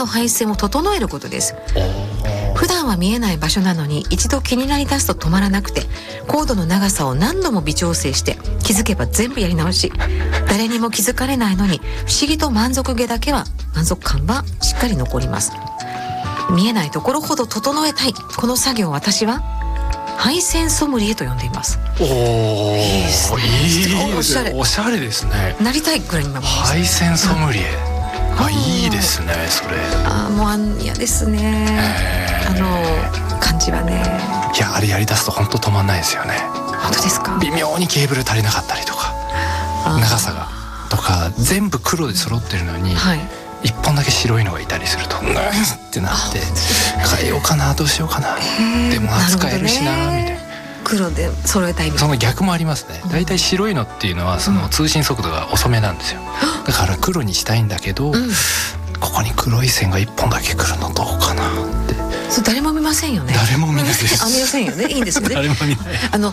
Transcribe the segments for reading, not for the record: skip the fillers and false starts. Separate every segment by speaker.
Speaker 1: の配線を整えることです。普段は見えない場所なのに一度気になりだすと止まらなくて、コードの長さを何度も微調整して気づけば全部やり直し、誰にも気づかれないのに不思議と満足感はしっかり残ります。見えないところほど整えたいこの作業を私は配線ソムリエと呼んでいます。
Speaker 2: いいですね。
Speaker 1: おしゃれ。
Speaker 2: おしゃれですね。
Speaker 1: なりたいぐらいに今
Speaker 2: 配線ソムリエ、いいですねそれ。
Speaker 1: もう嫌ですね。感じはね。
Speaker 2: いや、あれやりだすと本当止まんないですよね。
Speaker 1: 本当ですか。微
Speaker 2: 妙にケーブル足りなかったりとか、長さがとか全部黒で揃ってるのに、一本だけ白いのがいたりするとってなって、変えようかな、どうしようかな、でも扱えるしなみたいな。
Speaker 1: 黒で揃えたいみたいな。
Speaker 2: その逆もありますね。だいたい白いのっていうのはその通信速度が遅めなんですよ。だから黒にしたいんだけど、ここに黒い線が一本だけ来るのどうかなって。
Speaker 1: そう、誰も見ませんよね。
Speaker 2: 誰も見ないです。
Speaker 1: 見ませんよね。いいんですよね。
Speaker 2: 誰も見ない。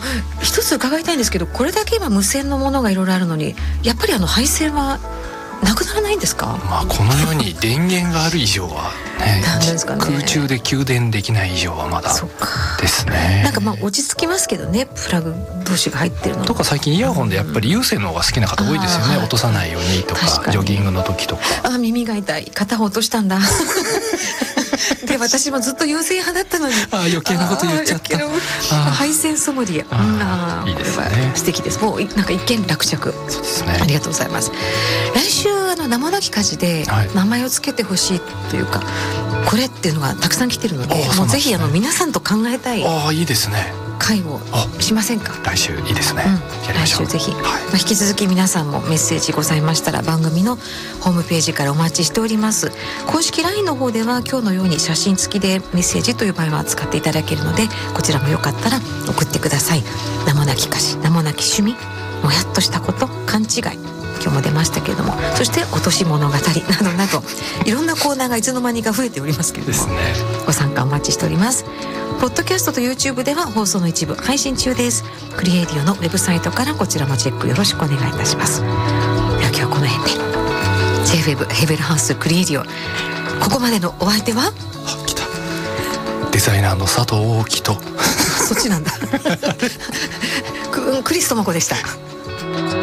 Speaker 1: 一つ伺いたいんですけど、これだけ今無線のものがいろいろあるのに、やっぱり配線はなくならないんですか。
Speaker 2: このように電源がある以上はね、
Speaker 1: ですかね、
Speaker 2: 空中で給電できない以上はまだですね。
Speaker 1: なんか落ち着きますけどね、プラグ同士が入ってるのとか。
Speaker 2: 最近イヤホンでやっぱり有線の方が好きな方多いですよね。落とさないようにとか、ジョギングの時とか。
Speaker 1: 耳が痛い、片方落としたんだで、私もずっと優先派だったのに
Speaker 2: 余計なこと言っちゃった。
Speaker 1: 配線ソムリエ、
Speaker 2: いいですね。
Speaker 1: これは素敵です。もうなんか一見落着。
Speaker 2: そうですね。
Speaker 1: ありがとうございます。来週名もなき家事で名前をつけてほしいというか、これっていうのがたくさん来てるので、もうぜひ皆さんと考えたい
Speaker 2: いいですね。
Speaker 1: 会をしませんか。
Speaker 2: 来週いいですね。
Speaker 1: 来週ぜひ、引き続き皆さんもメッセージございましたら番組のホームページからお待ちしております。公式 LINE の方では今日のように写真付きでメッセージという場合は使っていただけるので、こちらもよかったら送ってください。名もなき家事、名もなき趣味、もやっとしたこと、勘違い、今日も出ましたけれども、そして落とし物語などなどいろんなコーナーがいつの間にか増えておりますけれども、ご参加お待ちしております。ポッドキャストと YouTube では放送の一部配信中です。クリエイディオのウェブサイトからこちらもチェックよろしくお願いいたします。では今日はこの辺で J-Web ヘーベルハウスクリエイディオ、ここまでのお相手は
Speaker 2: 来たデザイナーの佐藤大樹と
Speaker 1: そっちなんだクリストモコでした。